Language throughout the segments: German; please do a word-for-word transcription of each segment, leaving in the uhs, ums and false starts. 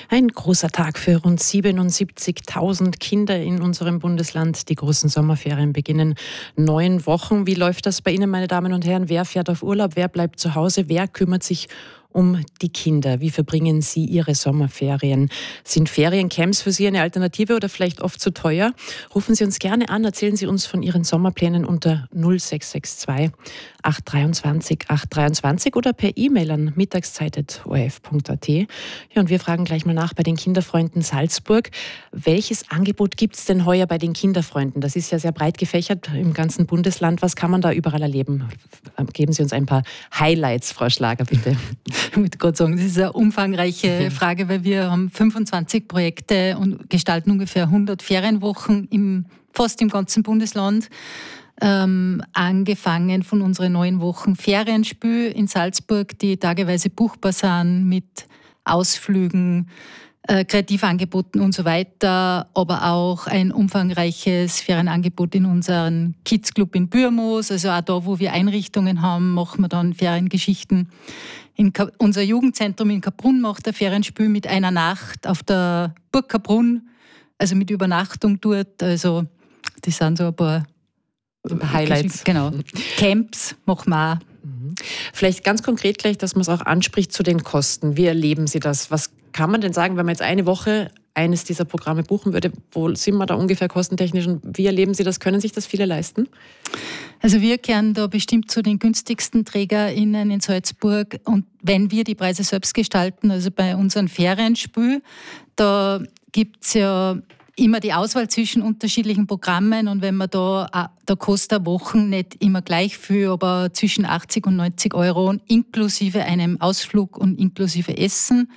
Ein großer Tag für rund siebenundsiebzigtausend Kinder in unserem Bundesland. Die großen Sommerferien beginnen neun Wochen. Wie läuft das bei Ihnen, meine Damen und Herren? Wer fährt auf Urlaub? Wer bleibt zu Hause? Wer kümmert sich um die Kinder? Wie verbringen Sie Ihre Sommerferien? Sind Feriencamps für Sie eine Alternative oder vielleicht oft zu teuer? Rufen Sie uns gerne an, erzählen Sie uns von Ihren Sommerplänen unter null sechs sechs zwei acht zwei drei acht drei zwei oder per E-Mail an mittagszeit punkt o r f punkt a t. Ja, und wir fragen gleich mal nach bei den Kinderfreunden Salzburg. Welches Angebot gibt es denn heuer bei den Kinderfreunden? Das ist ja sehr breit gefächert im ganzen Bundesland. Was kann man da überall erleben? Geben Sie uns ein paar Highlights, Frau Schlager, bitte. Ich würde gerade sagen, das ist eine umfangreiche Frage, weil wir haben fünfundzwanzig Projekte und gestalten ungefähr hundert Ferienwochen im, fast im ganzen Bundesland. Ähm, angefangen von unseren neuen Wochen Ferienspiel in Salzburg, die tageweise buchbar sind mit Ausflügen, äh, Kreativangeboten und so weiter, aber auch ein umfangreiches Ferienangebot in unserem Kids Club in Bürmoos. Also auch da, wo wir Einrichtungen haben, machen wir dann Feriengeschichten. In Ka- unser Jugendzentrum in Kaprun macht ein Ferienspiel mit einer Nacht auf der Burg Kaprun, also mit Übernachtung dort. Also das sind so ein paar Highlights. Genau. Camps machen wir auch. Vielleicht ganz konkret gleich, dass man es auch anspricht zu den Kosten. Wie erleben Sie das? Was kann man denn sagen, wenn man jetzt eine Woche eines dieser Programme buchen würde? Wo sind wir da ungefähr kostentechnisch und wie erleben Sie das? Können sich das viele leisten? Also wir gehören da bestimmt zu den günstigsten TrägerInnen in Salzburg. Und wenn wir die Preise selbst gestalten, also bei unserem Ferienspiel, da gibt es ja immer die Auswahl zwischen unterschiedlichen Programmen und wenn man da, da kostet Wochen nicht immer gleich viel, aber zwischen achtzig und neunzig Euro inklusive einem Ausflug und inklusive Essen.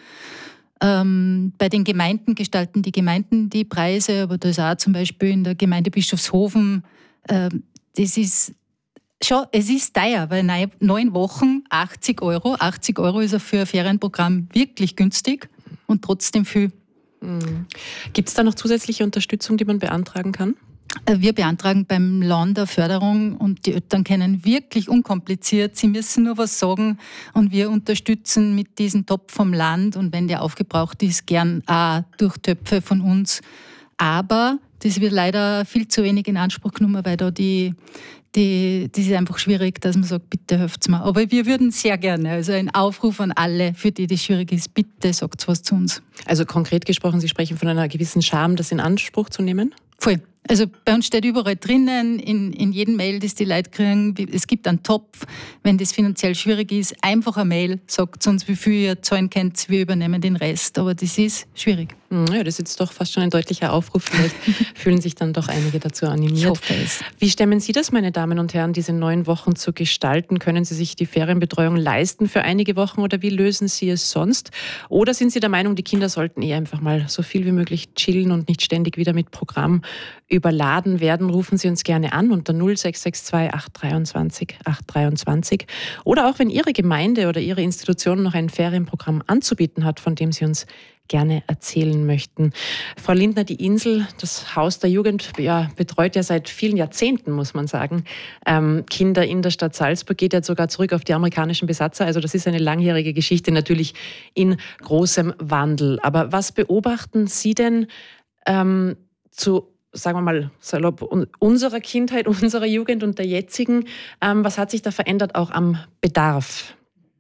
Ähm, bei den Gemeinden gestalten die Gemeinden die Preise, aber das auch zum Beispiel in der Gemeinde Bischofshofen, äh, das ist schon, es ist teuer, weil neun Wochen achtzig Euro, achtzig Euro ist ja für ein Ferienprogramm wirklich günstig und trotzdem viel. Mhm. Gibt es da noch zusätzliche Unterstützung, die man beantragen kann? Wir beantragen beim Land eine Förderung und die Eltern können wirklich unkompliziert, sie müssen nur was sagen und wir unterstützen mit diesem Topf vom Land und wenn der aufgebraucht ist, gern auch durch Töpfe von uns. Aber das wird leider viel zu wenig in Anspruch genommen, weil da die, die, das ist einfach schwierig, dass man sagt, bitte helft's mir. Aber wir würden sehr gerne, also ein Aufruf an alle, für die das schwierig ist, bitte sagt was zu uns. Also konkret gesprochen, Sie sprechen von einer gewissen Scham, das in Anspruch zu nehmen? Voll. Also bei uns steht überall drinnen, in, in jedem Mail, das die Leute kriegen, es gibt einen Topf, wenn das finanziell schwierig ist, einfach eine Mail, sagt uns, wie viel ihr zahlen könnt, wir übernehmen den Rest, aber das ist schwierig. Ja, das ist jetzt doch fast schon ein deutlicher Aufruf, vielleicht fühlen sich dann doch einige dazu animiert. Ich hoffe es. Wie stemmen Sie das, meine Damen und Herren, diese neun Wochen zu gestalten? Können Sie sich die Ferienbetreuung leisten für einige Wochen oder wie lösen Sie es sonst? Oder sind Sie der Meinung, die Kinder sollten eher einfach mal so viel wie möglich chillen und nicht ständig wieder mit Programm überladen werden? Rufen Sie uns gerne an unter null sechs sechs zwei acht zwei drei acht drei zwei oder auch wenn Ihre Gemeinde oder Ihre Institution noch ein Ferienprogramm anzubieten hat, von dem Sie uns gerne erzählen möchten. Frau Lindner, die Insel, das Haus der Jugend, ja, betreut ja seit vielen Jahrzehnten, muss man sagen, ähm, Kinder in der Stadt Salzburg, geht ja sogar zurück auf die amerikanischen Besatzer. Also das ist eine langjährige Geschichte, natürlich in großem Wandel. Aber was beobachten Sie denn ähm, zu sagen wir mal, salopp, unserer Kindheit, unserer Jugend und der jetzigen? Ähm, was hat sich da verändert, auch am Bedarf?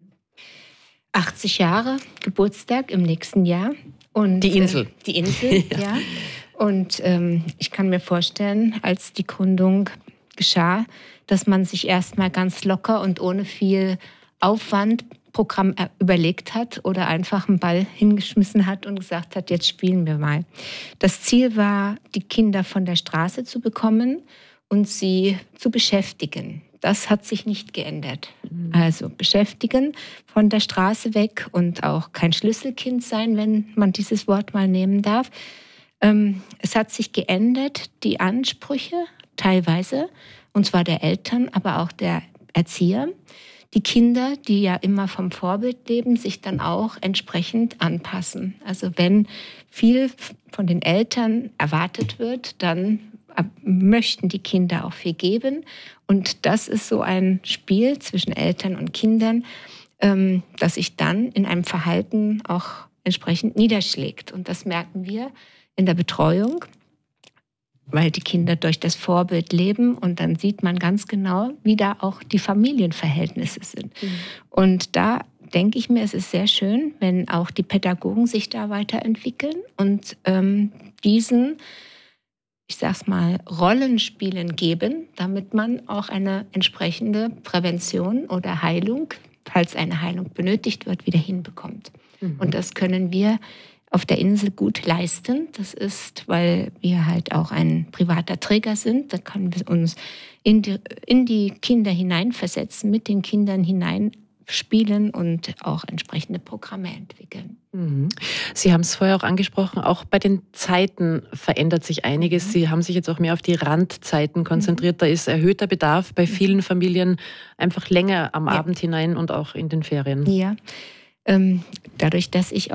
achtzig Jahre Geburtstag im nächsten Jahr. Und, die Insel. Äh, die Insel, ja. ja. Und ähm, ich kann mir vorstellen, als die Gründung geschah, dass man sich erstmal ganz locker und ohne viel Aufwand Programm überlegt hat oder einfach einen Ball hingeschmissen hat und gesagt hat, jetzt spielen wir mal. Das Ziel war, die Kinder von der Straße zu bekommen und sie zu beschäftigen. Das hat sich nicht geändert. Also beschäftigen, von der Straße weg und auch kein Schlüsselkind sein, wenn man dieses Wort mal nehmen darf. Ähm, es hat sich geändert, die Ansprüche teilweise, und zwar der Eltern, aber auch der Erzieher. Die Kinder, die ja immer vom Vorbild leben, sich dann auch entsprechend anpassen. Also wenn viel von den Eltern erwartet wird, dann möchten die Kinder auch viel geben. Und das ist so ein Spiel zwischen Eltern und Kindern, das sich dann in einem Verhalten auch entsprechend niederschlägt. Und das merken wir in der Betreuung, weil die Kinder durch das Vorbild leben und dann sieht man ganz genau, wie da auch die Familienverhältnisse sind. Mhm. Und da denke ich mir, es ist sehr schön, wenn auch die Pädagogen sich da weiterentwickeln und ähm, diesen, ich sag's mal, Rollenspielen geben, damit man auch eine entsprechende Prävention oder Heilung, falls eine Heilung benötigt wird, wieder hinbekommt. Mhm. Und das können wir auf der Insel gut leisten. Das ist, weil wir halt auch ein privater Träger sind. Da können wir uns in die, in die Kinder hineinversetzen, mit den Kindern hinein spielen und auch entsprechende Programme entwickeln. Mhm. Sie haben es vorher auch angesprochen, auch bei den Zeiten verändert sich einiges. Mhm. Sie haben sich jetzt auch mehr auf die Randzeiten konzentriert. Mhm. Da ist erhöhter Bedarf bei vielen Familien einfach länger am ja. Abend hinein und auch in den Ferien. Ja, ähm, dadurch, dass ich